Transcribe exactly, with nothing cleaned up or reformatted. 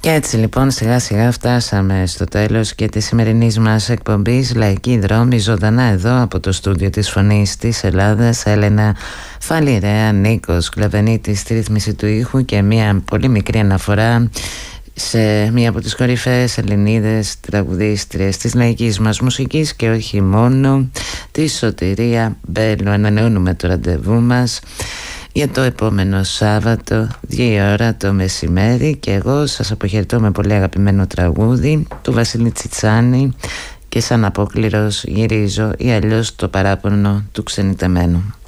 Και έτσι λοιπόν σιγά σιγά φτάσαμε στο τέλος και της σημερινής μας εκπομπής Λαϊκή Δρόμη, ζωντανά εδώ από το στούντιο της Φωνής της Ελλάδας. Έλενα Φαλιρέα, Νίκος Κλαβενίτης στη ρύθμιση του ήχου και μια πολύ μικρή αναφορά σε μία από τις κορυφαίες Ελληνίδες τραγουδίστριες της λαϊκής μας μουσικής και όχι μόνο, τη Σωτηρία Μπέλου. Ανανεώνουμε το ραντεβού μας για το επόμενο Σάββατο, δύο ώρα το μεσημέρι, και εγώ σας αποχαιρετώ με πολύ αγαπημένο τραγούδι του Βασίλη Τσιτσάνη και σαν απόκληρος γυρίζω, ή αλλιώς το παράπονο του ξενιτεμένου.